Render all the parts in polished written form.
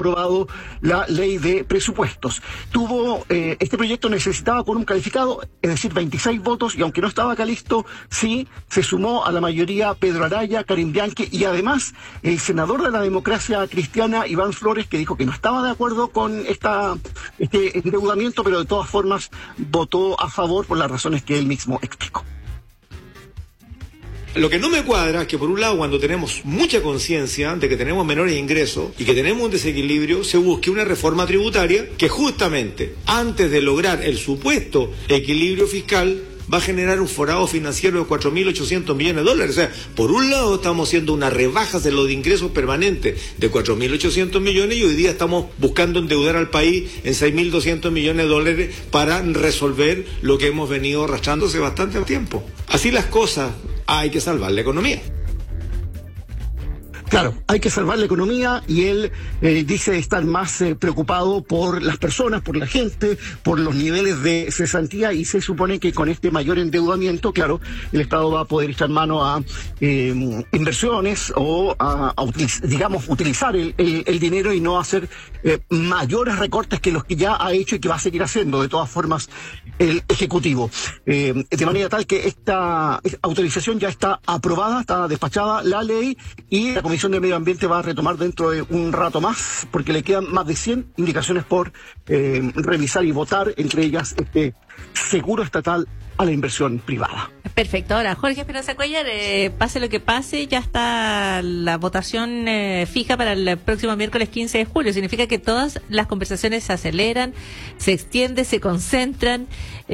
aprobado la ley de presupuestos. Este proyecto necesitaba quórum calificado, es decir, 26 votos, y aunque no estaba Calisto, sí se sumó a la mayoría Pedro Araya, Karim Bianchi, y además el senador de la Democracia Cristiana, Iván Flores, que dijo que no estaba de acuerdo con este endeudamiento, pero de todas formas votó a favor por las razones que él mismo explicó. Lo que no me cuadra es que, por un lado, cuando tenemos mucha conciencia de que tenemos menores ingresos y que tenemos un desequilibrio, se busque una reforma tributaria que justamente, antes de lograr el supuesto equilibrio fiscal, va a generar un forado financiero de 4.800 millones de dólares. O sea, por un lado estamos haciendo una rebaja de los ingresos permanentes de 4.800 millones y hoy día estamos buscando endeudar al país en 6.200 millones de dólares para resolver lo que hemos venido arrastrando hace bastante tiempo. Así las cosas, hay que salvar la economía. Claro, hay que salvar la economía y él dice estar más preocupado por las personas, por la gente, por los niveles de cesantía, y se supone que con este mayor endeudamiento, claro, el Estado va a poder echar mano a inversiones o utilizar el dinero y no hacer mayores recortes que los que ya ha hecho y que va a seguir haciendo de todas formas el Ejecutivo. De manera tal que esta autorización ya está aprobada, está despachada la ley, y la Comisión de Medio Ambiente va a retomar dentro de un rato más, porque le quedan más de 100 indicaciones por revisar y votar, entre ellas este seguro estatal a la inversión privada. Perfecto. Ahora, Jorge Esperanza Cuéllar, pase lo que pase, ya está la votación fija para el próximo miércoles 15 de julio. Significa que todas las conversaciones se aceleran, se extienden, se concentran.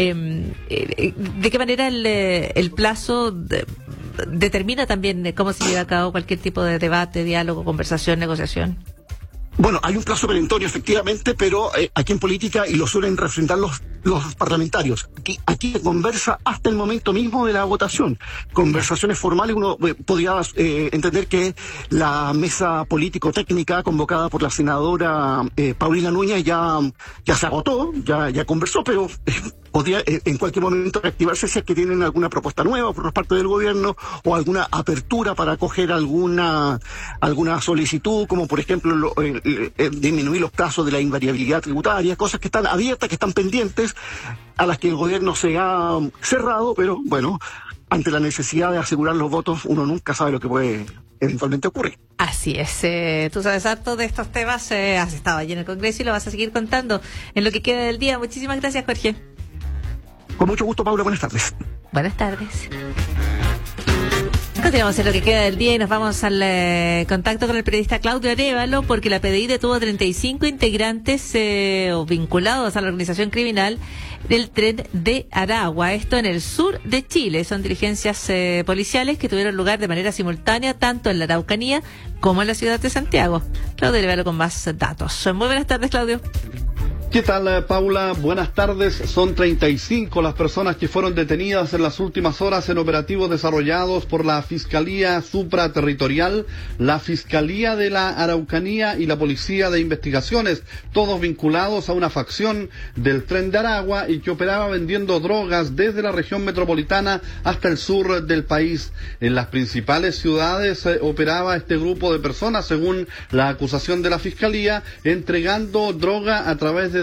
¿De qué manera el plazo determina también cómo se lleva a cabo cualquier tipo de debate, diálogo, conversación, negociación? Bueno, hay un plazo perentorio, efectivamente, pero aquí en política, y lo suelen refrendar los parlamentarios, aquí se conversa hasta el momento mismo de la votación. Conversaciones formales, uno podría entender que la mesa político-técnica convocada por la senadora Paulina Núñez ya se agotó, ya conversó, pero podría en cualquier momento reactivarse si es que tienen alguna propuesta nueva por parte del gobierno o alguna apertura para acoger alguna solicitud, como por ejemplo disminuir los plazos de la invariabilidad tributaria, cosas que están abiertas, que están pendientes, a las que el gobierno se ha cerrado, pero bueno, ante la necesidad de asegurar los votos, uno nunca sabe lo que puede eventualmente ocurrir. Así es, tú sabes harto de estos temas, has estado allí en el Congreso y lo vas a seguir contando en lo que queda del día. Muchísimas gracias, Jorge. Con mucho gusto, Paula, buenas tardes. Buenas tardes. Continuamos en lo que queda del día y nos vamos al contacto con el periodista Claudio Arévalo, porque la PDI detuvo a 35 integrantes vinculados a la organización criminal del Tren de Aragua, esto en el sur de Chile. Son diligencias policiales que tuvieron lugar de manera simultánea tanto en la Araucanía como en la ciudad de Santiago. Claudio Arévalo con más datos. Muy buenas tardes, Claudio. ¿Qué tal, Paula? Buenas tardes. Son 35 las personas que fueron detenidas en las últimas horas en operativos desarrollados por la Fiscalía Supraterritorial, la Fiscalía de la Araucanía y la Policía de Investigaciones, todos vinculados a una facción del Tren de Aragua y que operaba vendiendo drogas desde la región metropolitana hasta el sur del país. En las principales ciudades operaba este grupo de personas, según la acusación de la Fiscalía, entregando droga a través de